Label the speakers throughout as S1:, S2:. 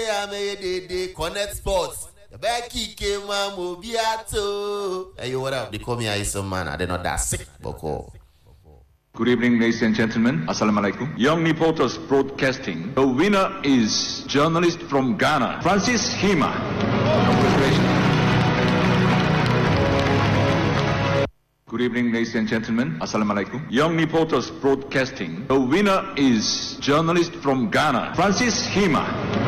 S1: ya me de Connect Sports. The Becky came Mobiato. Hey, what up? They call me Isom man. I did not that sick, Boko.
S2: Good evening, ladies and gentlemen. Assalamu alaikum. Young Reporters Broadcasting. The winner is journalist from Ghana, Francis Hima. Good evening, ladies and gentlemen. Assalamu alaikum. Young Reporters Broadcasting. The winner is journalist from Ghana, Francis Hima.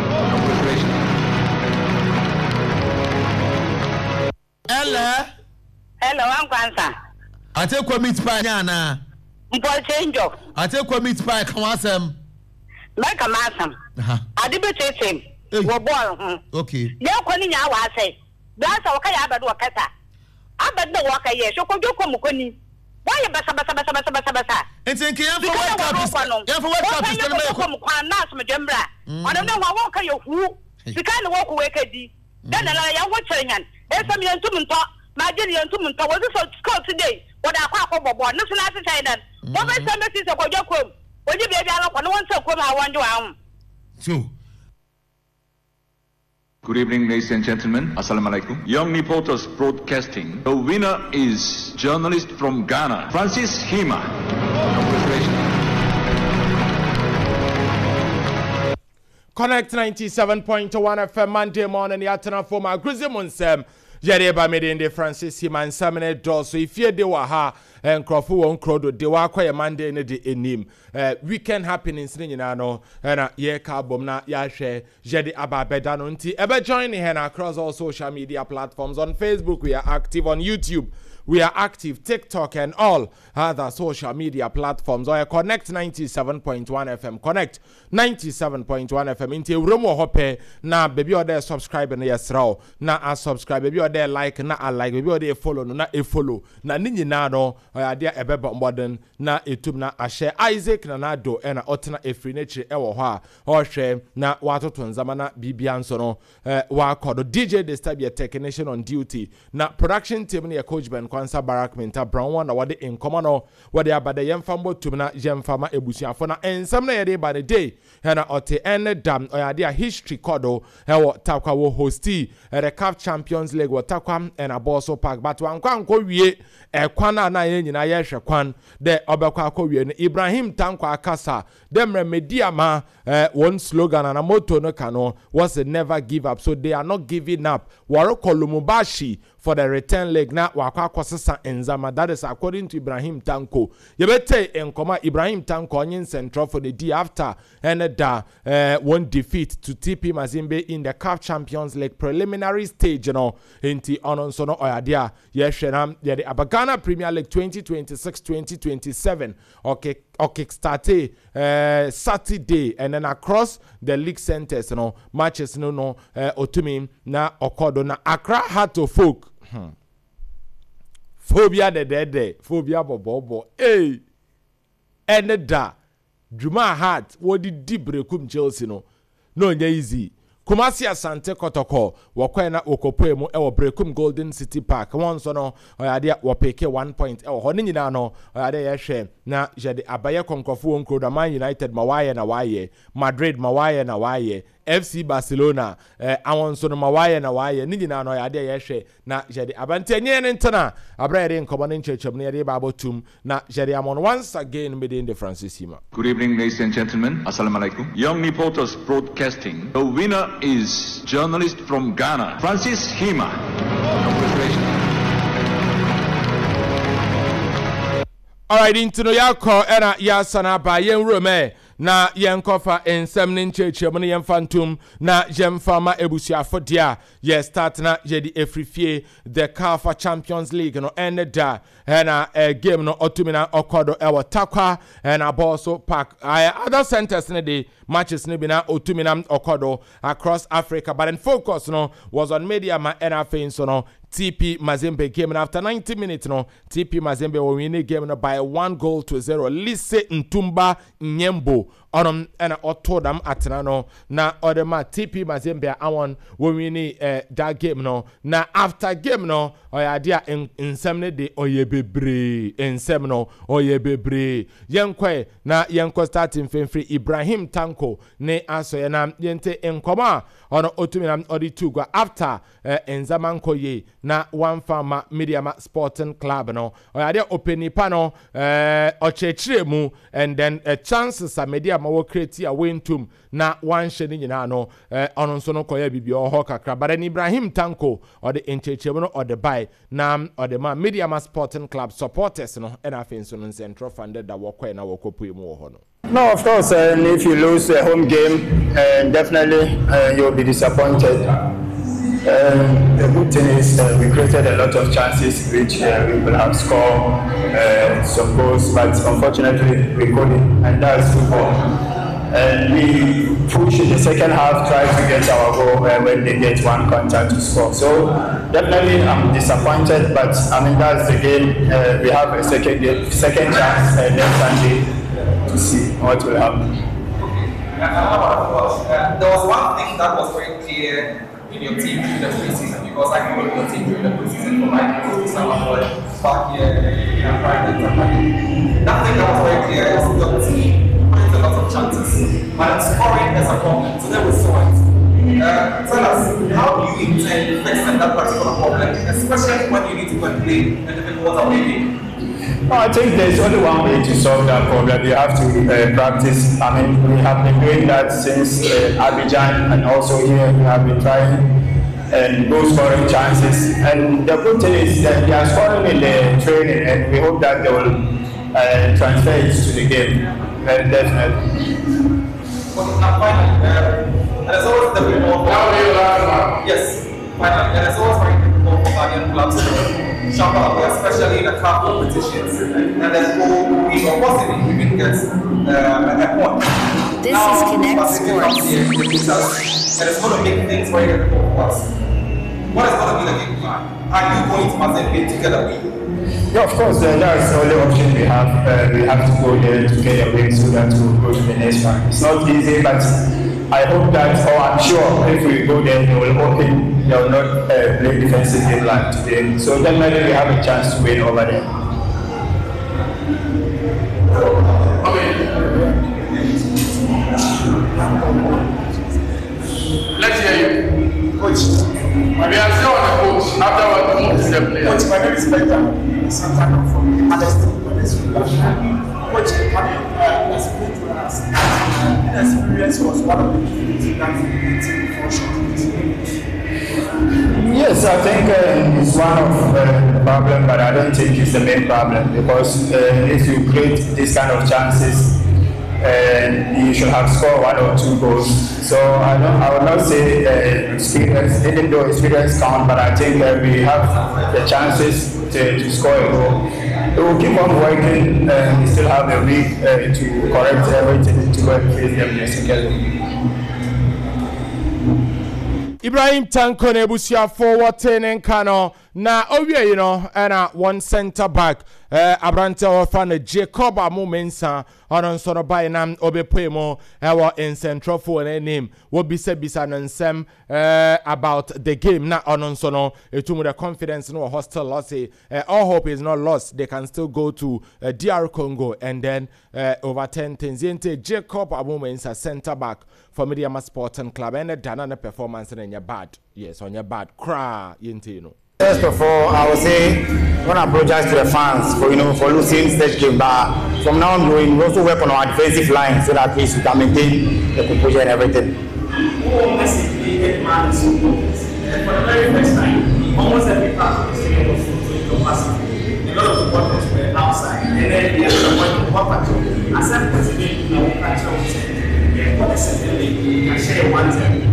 S3: Hello, I'm Kwanza.
S4: I take a meat pie, Yana.
S3: Mpo change.
S4: I take a meat pie, come on, Sam.
S3: Like a massam. I debate him.
S4: Okay.
S3: Yeah, Connie, I say. That's okay, I bet what Kata. I bet the walker, yes, you could do Komukuni. Why you basa?
S4: And think you have for what cup is going to make
S3: Komukana, I don't know what walker you who. You can't walk away, Kadi. Then I am watching. There's some young to talk. My dear young to talk. Was this school today? What I call for one. Listen, I say that. What my son is about your quote. When you be a one so come, I want to
S4: so.
S2: Good evening, ladies and gentlemen. Assalamu alaikum. Young Reporters Broadcasting. The winner is journalist from Ghana, Francis Hima.
S5: Connect 97.1 FM Monday morning. Yatana for my Grizzly Yareba made in the Francis Himan Samine door. So if you do ha and Crawford won't crowd, they were quite a Monday in the enim. Weekend happenings in Yano and ye carbon na ya share Jedi Ababedano nti. Ever joining her across all social media platforms. On Facebook, we are active. On YouTube, we are active. TikTok and all other social media platforms. Or Connect 97.1 FM. Connect 97.1 FM. Into Romo Hope na baby or there subscribe and yes raw na a subscribe baby or there like na a like baby or there follow no na a follow na nini na no or there a beba modern na etum na a share Isaac na do and a otena a free nature ewa or share na wato tunzamana bibian no wa kodo DJ the stab your technician on duty na production team ni coach Ben Kwanza Barak Minta Brown one what the in common what they are by the young fambo tumna jem fama ebusiafo na and some na by the day and ote end dam or idea history kodo takwa wo hosti the CAF Champions League wo takwa and a bosso park but wan kwanko wie kwana na yen nyina ye hwe kwan de obekwa akwa no Ibrahim Tankwa akasa dem remedia ma one slogan and a motto no kano was never give up, so they are not giving up. Waroko Lumumbashi for the return leg na wakwa kwasesa enzama. That is according to Ibrahim Tanko. Yebete enkoma Ibrahim Tanko onyin central for the day after and one defeat to TP Mazembe in the CAF Champions League preliminary stage, you know, inti ononsono oyadia yeshenam yede Abagana Premier League 2026-2027 okay start Saturday and then across the league centers, you know, matches no otumi na okodo na Accra Heart of Folk. Phobia the dead phobia bobo hey and da Juma Heart what did Dibrekum Chelsea no easy. Kumasi Asante Kotoko wakwa na okopoe mu ewo Brekum Golden City Park wonso no oyade wopeke 1 point ewo ho nyina no oyade ye hwe na jede abaye konkofo wonkro da Man United mawaye na waye Madrid mawaye na waye FC Barcelona awonso no mawaye na waye nyina no oyade ye hwe na jede abantenye ne ntana abrayede nkomo ne nchecham ne yede babotum na jede amon once again made in the Francis Hima.
S2: Good evening, ladies and gentlemen. Assalamu alaikum. Young Reporters Broadcasting. The winner is journalist from Ghana, Francis Hima.
S5: All right, into no yako era yasana ba yen rome na yen kofa ensem ne ncheche mo ne yen fantum na jem fama ebusuafo dia ye start na ye di efrifie the CAF Champions League no end da na game no otumina okodo ewo takwa na boso park other centers ne the matches ne bina otumina okodo across Africa, but in focus no was on media ma NFA so no TP Mazembe game, and after 90 minutes no TP Mazembe will win the game no by 1-0. Lise Ntumba Nyembo ɔnom ɛna ɔtɔ dam atena no na ɔde ma TP Mazembe awon wɔwini that game no na after game no ɔyɛ ade a nsɛm ne de ɔyɛ bebree nsɛm no ɔyɛ bebree yɛnkɔe na yɛnkɔ starting fɛmfiri Ibrahim Tanko ne asɔyɛ na yɛnte nkɔmɔ a ɔno otumi na ɔde tu gua after nzama nkɔye na one farmer Mediama Sporting Club no ɔyɛ ade a openipa no ɔkyerɛkyerɛ mu and then chances a Mediama wɔ create a wintum na one hyɛ ne nyinaa no ɔno nso no kɔyɛ bibi ɔhɔ kakra but Ibrahim Tanko ɔde nkyerɛkyerɛ no ɔde buy na ɔde ma Mediama Sporting Club supporters no ɛna afei nso no central funded da wɔkɔɛ na wɔkɔpue mu wɔ hɔ no.
S6: No, of course, if you lose a home game, definitely you'll be disappointed. The good thing is we created a lot of chances which we could have scored some goals, but unfortunately we couldn't, and that's football. And we push in the second half, try to get our goal when they get one contact to score. So definitely I'm disappointed, but I mean that's the game. We have a second chance next Sunday to see what will happen.
S7: There was one thing that was very clear in your team during the preseason, because I followed your team during the preseason for like back here in private. That thing that was very clear is your team finds a lot of chances, but scoring is a problem. So there was so much. Tell us, how do you intend fixing that particular problem, especially when you need to go and play individuals are making?
S6: No, I think there's only one way to solve that problem. You have to practice. I mean, we have been doing that since Abidjan, and also here we have been trying and goal scoring chances. And the good thing is that they are scoring in the training, and we hope that they will transfer it to the game. Very definitely.
S7: Well, now finally, there's always the people. Yes, finally, there's always very difficult for Guardian clubs. Especially in the cup competitions, and then we possibly we can get a point.
S8: This
S7: now,
S8: is Connect Sports.
S7: And it's going to make things very difficult for us. What is going to be the game plan? Are you going to Mazembe together with you?
S6: Yeah, of course, that's the only option we have. We have to go there to get a win so that we'll go to the next one. It's not easy, but I hope that, or I'm sure, if we go there, they will open. They will not play defensive game like today. So definitely we have a chance to win over there.
S9: Let's hear you. Coach, we are still on the coach after what moved to the player. Coach, my name is Peter. Sometimes from Majesty. Coach, as a good to us, experience was one of the key things that we did for sure.
S6: Yes, I think it's one of the problem, but I don't think it's the main problem, because if you create this kind of chances, you should have scored 1 or 2 goals. So I would not say experience, even though experience counts, but I think we have the chances to score a goal. We will keep on working. We still have a week to correct everything to go and face them basically.
S5: Ibrahim Tanko nebusia forward turning kano na owie you know and one center back abrante ofan Jacob Amumensa on sort of by nam obepemo in central for a name will be said nsem about the game na on sono etumu the confidence no hostile loss all hope is not lost. They can still go to DR Congo and then overturn things into Jacob Amumensa center back for Mediama Sporting Club and a dana performance in your bad. Yes, on your bad cry you.
S6: First of all, I would say I want to apologize to the fans for for losing such game. But from now on, we also work on our defensive line so that we can maintain the composure and everything.
S9: Basically, man is so and for the very first time, almost every part of the stadium was full capacity. A lot of the workers were outside, and then the other one to walk to accept the game. Now we catch up with it. What is certainly I share one thing.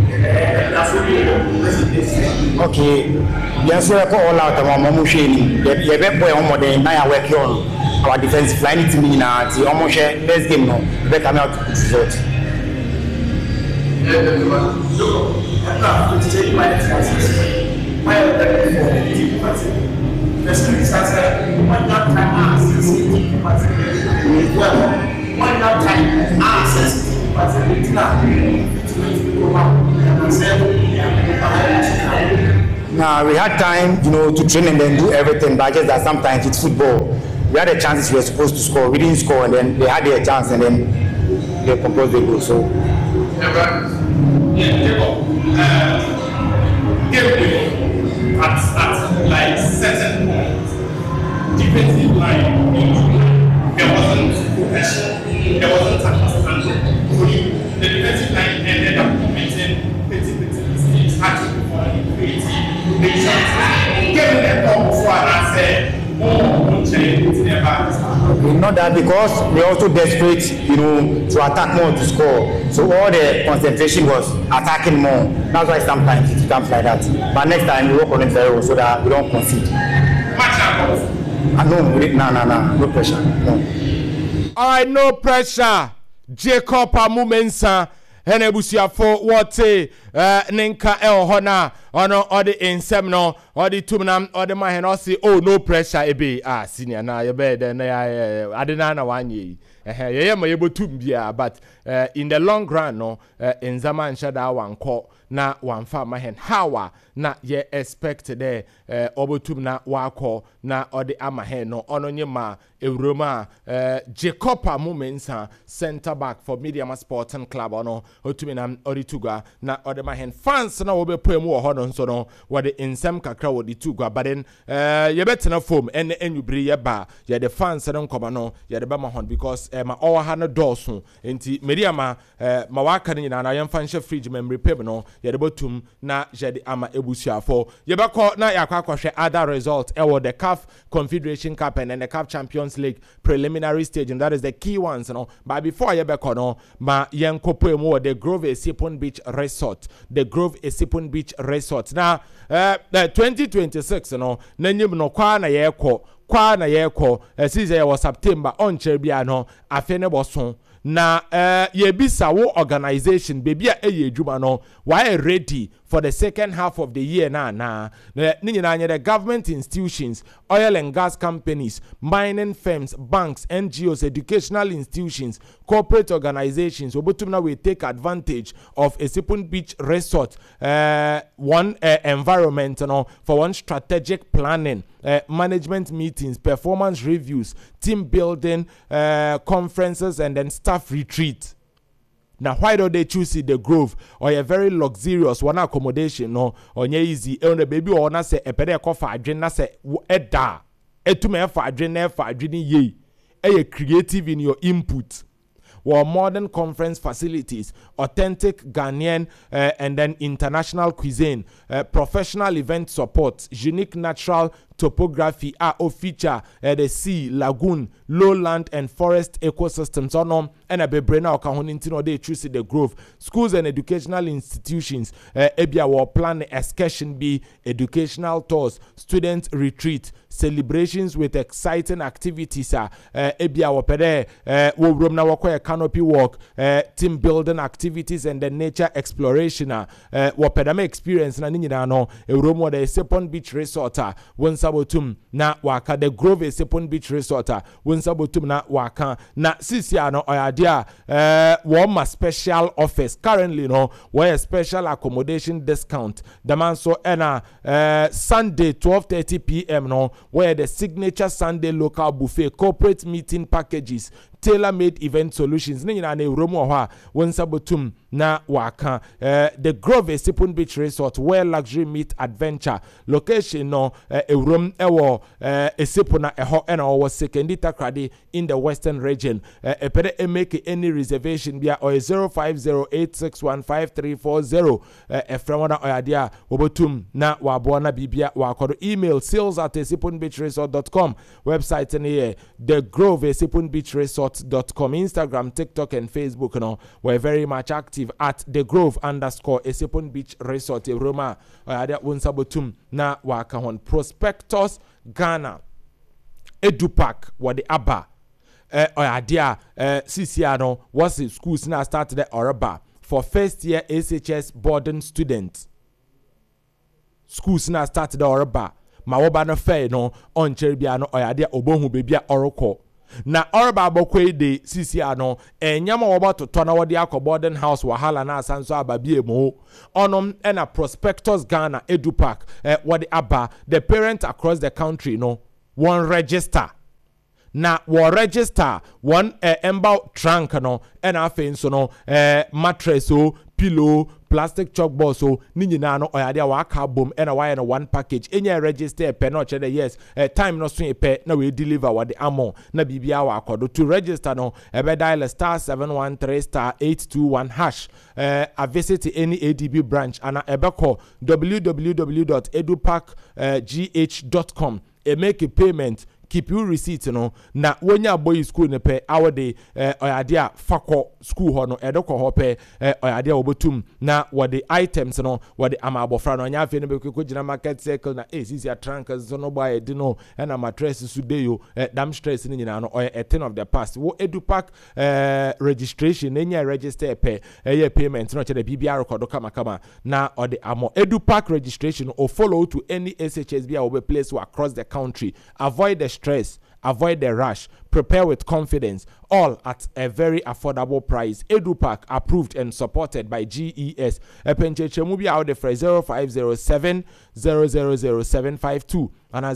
S6: Okay, yes, we are all out of our Mamushini. The best boy on the night work on our defensive line to me now. The almost best game now. They come out to result.
S9: When you have time, access, but it's not.
S6: Nah, we had time, to train and then do everything, but just that sometimes it's football. We had a chance we were supposed to score. We didn't score, and then they had their chance, and then they composed the goal. So.
S9: At like certain points, defensive line, there wasn't pressure, there wasn't understanding. The defensive line ended up committing petty mistakes, had to perform creative big chances. Given the ball before I said,
S6: not that, because they're also desperate, to attack more to score. So all the concentration was attacking more. That's why sometimes it becomes like that. But next time we work on it very well so that we don't concede. No pressure. No.
S5: All right, no pressure. Jacob Amumensa. Hene busiafo wote ninka hona ono odi insem no odi tumnam odi maheno si no pressure ebe senior na ye be de na adena na wanye ye ma yebotum bia but in the long run no inzama nshada wanko na wanfa mahen hawa na ye expect there obotum na wako na odi amahen no ono nyema Euroma Jacob Amumensa center back for Mediama Sporting Club ono otumina orituga na odemahen fans na wo be pemu wo hono nso no wo de insem kakra wo de tuga baden ye betena form en enubri ye ba ye de fans no nkoma no ye de ba ma hon because ma owa ha no dorso enti Mediama ma waka ni na ye mfa nhye fridge memory pem no ye de botum na je de ama ebusuafo ye be ko na yakwa kwahwe other result e wo the CAF Confederation Cup and the CAF Champions League preliminary stage, and that is the key ones, But before you be kono, ma yenkopo mo the Grove Esipon Beach Resort, the Grove Esipon Beach Resort. Now, 2026, nanyim no kwa na yeko, season was September on Cherbiano, afene boson. Na yebisa wo organization baby eye adwuma no why ready for the second half of the year na the government institutions, oil and gas companies, mining firms, banks, NGOs, educational institutions, corporate organizations obotumna will take advantage of Esipon Beach Resort one environment for one strategic planning, management meetings, performance reviews, team building, conferences, and then staff retreat. Now, why don't they choose the Grove or a very luxurious one accommodation? Or easy, the baby or not say a pede coffee, I drink, say, edda, etume for drinking ye, a creative in your input. Or modern conference facilities, authentic Ghanaian and then international cuisine, professional event support, unique natural topography feature the sea, lagoon, lowland and forest ecosystems and a bebrena okahonintin they choose the Grove. Schools and educational institutions ebia will plan excursion be educational tours, student retreat, celebrations with exciting activities ebia wopede wo rom na wakoya canopy walk, team building activities and the nature exploration wopedame experience na nyina no ewromo the Esipon Beach Resort Sabotum na waka the Grove Esipon Beach Resort Sabotum na waka na sisia no oyadia warm special offers currently no where a special accommodation discount the man so ena Sunday 12:30 p.m. no where the signature Sunday local buffet corporate meeting packages tailor-made event solutions ni na Euromo ha Sabotum na waka the Grove Esipon Beach Resort where luxury meet adventure location no Eurom ewo Esipona eho ena owo sekendi takrade in the western region epede make any reservation bia or 0508615340 efremona oyadia obotum na wabona bibia wakodo email sales@esiponbeachresort.com website ne the Grove Esipon Beach Resort.com, Instagram, TikTok, and Facebook. We're very much active at the Grove _Esipon Beach Resort. Roma, Sabotum na wakahon Prospectus Ghana Edupac what the Abba idea Sisiano was the schools now started the Oraba for first year SHS boarding students. Schools now started the Oraba. Mawoba no fair no on Cherbiano or idea Obohu baby Oracle. na orba abokwe de sisi ano enyama wobato to na wode akoborden house wahala na asanso ababie mo onom na Prospectus Ghana EduPack wode aba the parents across the country no one register na wo register one emba trunk no and afen so no mattress o pillow plastic chalkboard so ni nyina no oyade a waka bom and a one package enya register pe no che yes time no so pe na we deliver what the ammo na bibia wa akodo to register no ebe dial *713*821 hash a visit any ADB branch and ebe call www.edupackgh.com e make a payment keep you receipt no na wonya boy school ne pe awode oyade a fako school ho no edoko ho pe oyade a obotum na wode items no wode amabofra no nya afi ne be kwegina market circle na sisi atrankers so no boy edi no na mattress su dey yo dam stress ni nyina no a thing of the past wo EduPack registration nya register pe payment no che the BBR record kama na ode amo EduPack registration or follow to any SHSB or place across the country. Avoid the stress, avoid the rush, prepare with confidence, all at a very affordable price. EduPack approved and supported by GES. Epencheche mubi out the 0507 000752 and a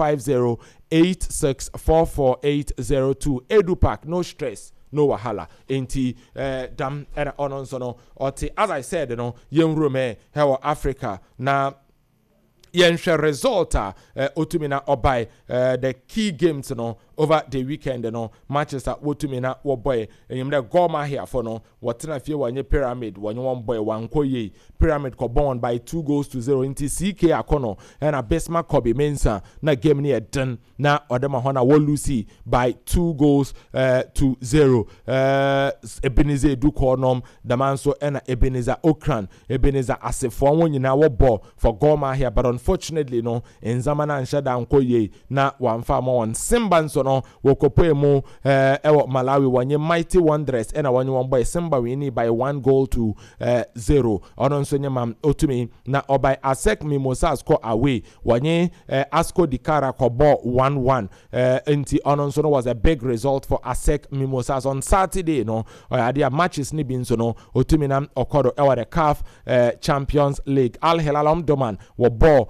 S5: 05086448802. EduPack, no stress. No wahala. Enti dam and on so as I said, you know, young room here Africa na yenhwe result otumina obai the key games no over the weekend no matches that wotumina wo boy enyimde Goma here for no watena fie wanye Pyramid wanye one boy wankoye Pyramid ko born by 2-0 into CK akono and a Besma Kobe Mensa na game ni eden na odema hona wo Lucy by 2-0 Ebenezer Dukonom damanso and Ebenezer Okran Ebenezer Asefo won nyina wo ball for Goma here but unfortunately no enzamana nshada nkoye na wamfa mo on Simba so no wokopoe mu ewo Malawi wanye Mighty Wanderers and wanye one boy Simba wini by 1-0 ono nso nyama otumi na obai ASEC Mimosas score away wanye Asco Dikara ko ball 1-1 enti ono nso no was a big result for ASEC Mimosas on Saturday no oyade matches ni bi nso no otumi na okodo ewa the CAF Champions League Al Hilal Omdurman wo ball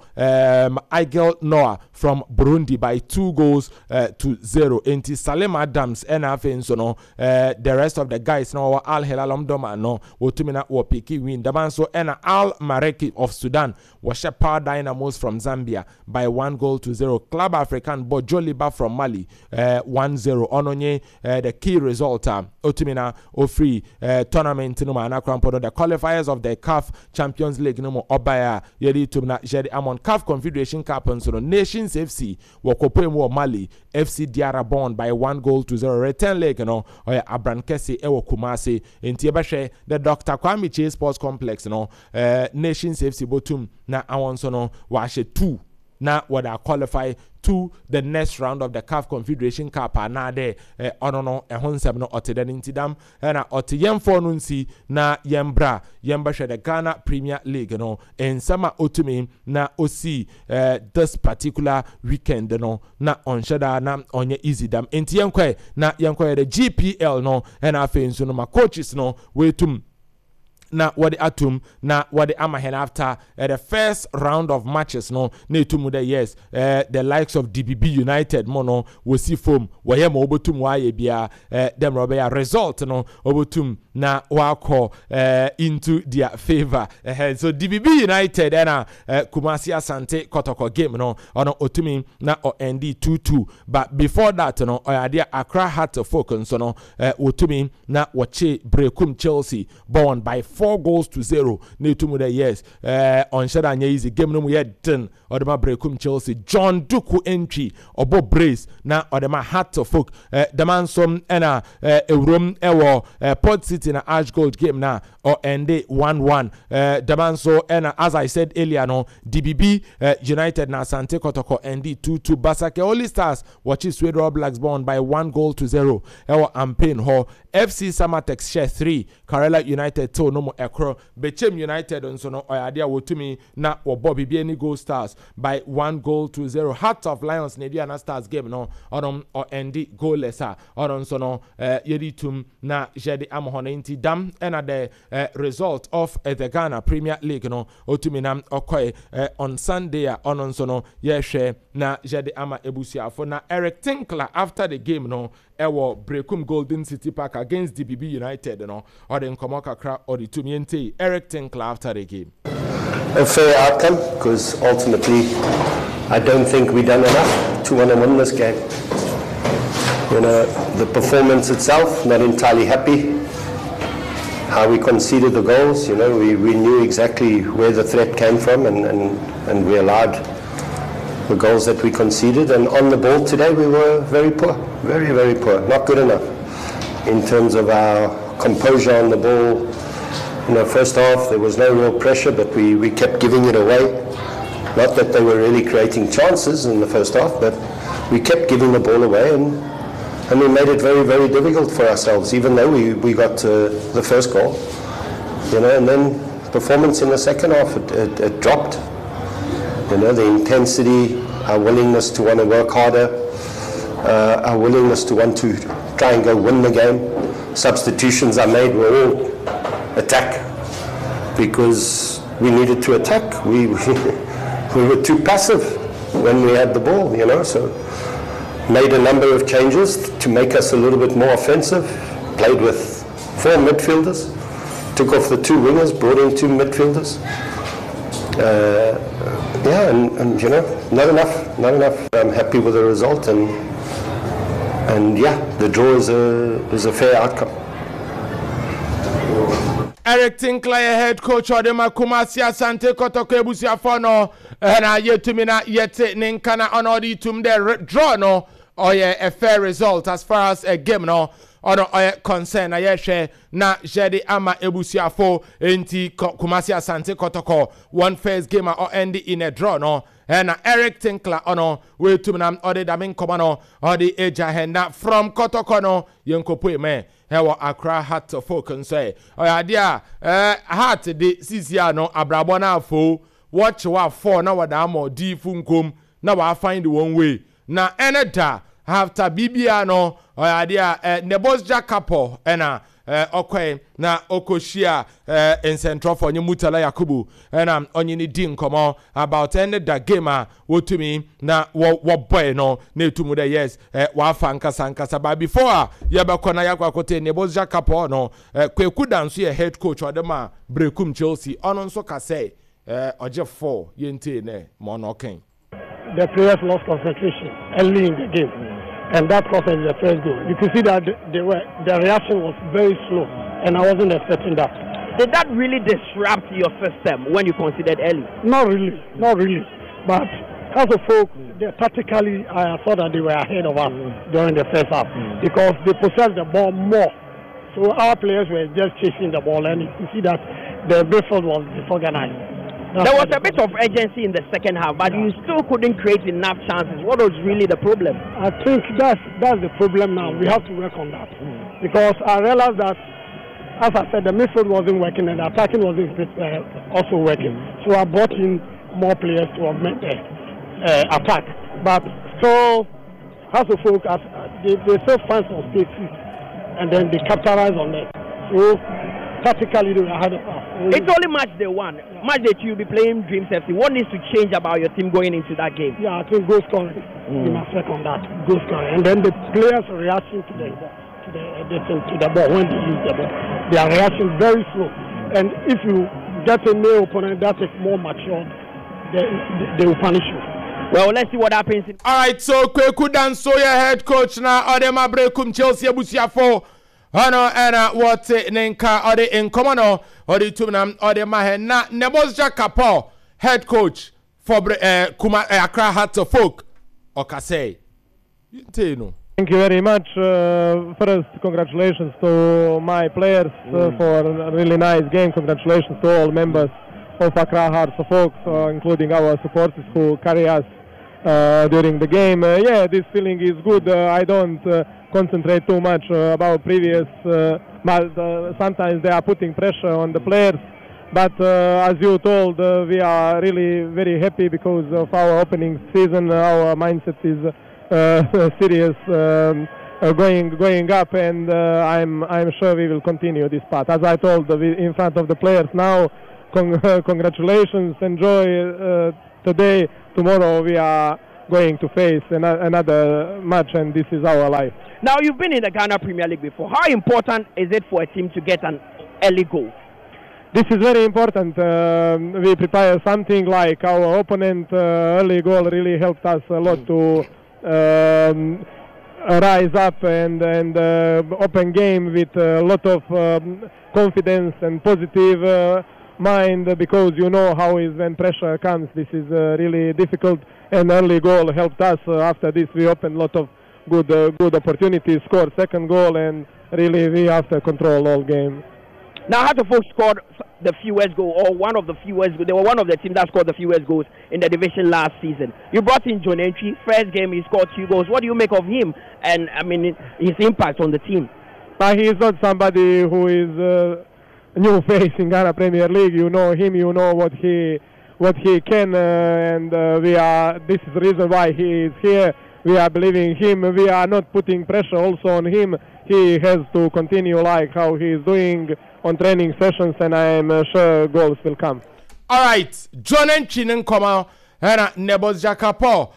S5: Igel Noah from Burundi by 2-0 enti Salem Adams and so no the rest of the guys no Al Hilal Omdurman no wotumina wo piki win damanso and Al Mareki of Sudan was Power Dynamos from Zambia by 1-0 Club African Bojoliba from Mali 1-0 ononye the key result otumina ofree tournament no anakrampo the qualifiers of the CAF Champions League no obaya yedi tumna jedi amon CAF Confederation Cup and so Nations FC wokopoemu Mali FC Diarra born by 1-0 return leg no oya Abrankesi ewo Kumasi enti ebehwe the Dr. Kwame Chase Sports Complex no Nations FC botum na awon so no wa hye 2 na what I qualify to the next round of the CAF Confederation Cup anade onono ehonsem no oteden intidam na otiyemfo no nsi na yembra yembahwe the Ghana Premier League no ensama otumi na osi this particular weekend no na onshada na onye easy dam entiyenkwe na yenkwe the GPL no na afenso no ma coaches no wetum na wadi atum na wadi amahen after the first round of matches no na etumu the yes the likes of DBB United mono wosi form waye ma obotum waye bia dem robe ya result no obotum na wako into their favor so DBB United na Kumasi Asante Kotoko game no ono otumi na o ND 2-2 but before that no oyade Accra Hearts of Oak so no otumi na wache Brekum Chelsea born by 4-0 netumu the yes on shada nya easy game no mu ye den odema Brekum Chelsea John Duku entry obo brace na odema Hearts of Oak the man some na ewrom ewo Port City na Ash Gold game na or end 1-1 the man so and as I said earlier no DBB United na Asante Kotoko end 2-2 Basake All Stars watch Swede All Blacks born by 1-0 ewo Ampain ho FC Samatex share 3 Karela United 2 no ekro Bechem United nso no oyade a wotumi na wobo bibia ni Gold Stars by 1-0. Heart of Lions na Aduana Stars game no onom or endi goalless onon so no yedi tum na jedi amohona inti dam and the result of the Ghana Premier League no otumi na okoy on Sunday onon so no yehwe na jedi ama ebusiafo na Eric Tinkler after the game no ewo Brekum Golden City Park against DBB United no or the nkomo kakra or the tumiente Eric Tinkler after the game.
S8: A fair outcome, because ultimately I don't think we've done enough to want to win this game. You know, the performance itself, not entirely happy. How we conceded the goals, you know, we knew exactly where the threat came from, and we allowed the goals that we conceded. And on the ball today we were very poor, very, very poor, not good enough in terms of our composure on the ball. You know, first half there was no real pressure, but we kept giving it away. Not that they were really creating chances in the first half, but we kept giving the ball away, and we made it very, very difficult for ourselves, even though we got the first goal. You know, and then performance in the second half, it dropped. You know, the intensity, our willingness to want to work harder, our willingness to want to try and go win the game. Substitutions I made were all attack, because we needed to attack. We were too passive when we had the ball, you know, so made a number of changes to make us a little bit more offensive, played with 4 midfielders, took off the 2 wingers, brought in 2 midfielders. Yeah, and you know, not enough. I'm happy with the result, and yeah, the draw is a fair outcome.
S5: Eric Tinkler, head coach of the Kumasi Asante Kotoko Ebusiafo no na yetumi na yete ninkana onodi tum the draw no or a fair result as far as a game no or concern na yehwe na jedi ama Ebusiafo enti Kumasi Asante Kotoko one first game or end in a draw no and Eric Tinkler ono we tum na odi damin komano odi eja henda from Kotoko no yenkopo me hewa Accra Heart of Folk and say oh yeah heart de sisia no abrabo na afo watch wa 4 na wada mo di funkom na wa find one way na eneda after bibia no oh yeah Nebosja Kapo ena okwe na okoshia in central for Mutala Yakubu and onye ni din komo about end the game wotumi na wo boy no na etumu de yes wa fanka sankasa ba before ya ba kona yakwa kote Nebosja Kapo no Kweku Danso ye head coach odema Brekum Chelsea ono nso ka say oje 4 yente ne mo no ken.
S10: The players lost concentration early in the game. And that caused the first goal. You can see that the reaction was very slow, and I wasn't expecting that.
S11: Did that really disrupt your system when you considered early?
S10: Not really. But as a folk, tactically, I thought that they were ahead of us during the first half because they possessed the ball more. So our players were just chasing the ball, and you can see that the midfield was disorganized.
S11: There was a bit of urgency in the second half, but you still couldn't create enough chances. What was really the problem?
S10: I think that's the problem now. We have to work on that. Because I realized that, as I said, the midfield wasn't working and the attacking wasn't also working. So I brought in more players to augment the attack. But still, as a folk, they still find some spaces and then they capitalize on that. So tactically, they were ahead of us.
S11: It's only match day 1. Match day 2, you'll be playing Dreams FC. What needs to change about your team going into that game?
S10: Yeah, I think goal scoring. We must work on that. Goal scoring. And then the players' reaction to the ball when they use the ball. Their reaction very slow. And if you get a new opponent that is more mature, they will punish you.
S11: Well, let's see what happens.
S5: All right, so Kweku Danso, your head coach now, Odema Brekum Chelsea Ebusiafo. Ano ena wote nenka ode inkomano ode tumnam ode mahena Nebosja Kapo head coach for Accra Heart of Folk okase yinteno.
S12: Thank you very much. First, congratulations to my players for a really nice game. Congratulations to all members of Accra Heart of Folk, including our supporters who carry us during the game. Yeah, this feeling is good. I don't concentrate too much about previous but sometimes they are putting pressure on the players. But as you told, we are really very happy because of our opening season. Our mindset is serious, going up, and I'm sure we will continue this path. As I told in front of the players now, congratulations, enjoy today. Tomorrow we are going to face another match, and this is our life.
S11: Now, you've been in the Ghana Premier League before. How important is it for a team to get an early goal?
S12: This is very important. We prepare something like our opponent early goal really helped us a lot to rise up and open game with a lot of confidence and positive mind, because you know how is when pressure comes. This is really difficult, and early goal helped us. After this, we opened a lot of good opportunities, scored second goal, and really we have to control all game.
S11: Now, Hearts scored the fewest goals, or one of the fewest. They were one of the teams that scored the fewest goals in the division last season. You brought in John Entry. First game, he scored 2 goals. What do you make of him? And I mean, his impact on the team.
S12: But he is not somebody who is new face in Ghana Premier League. You know him. You know what he can, and we are. This is the reason why he is here. We are believing him. We are not putting pressure also on him. He has to continue like how he is doing on training sessions, and I am sure goals will come.
S5: All right, John and Chinen come out, and Nebos Jakapo.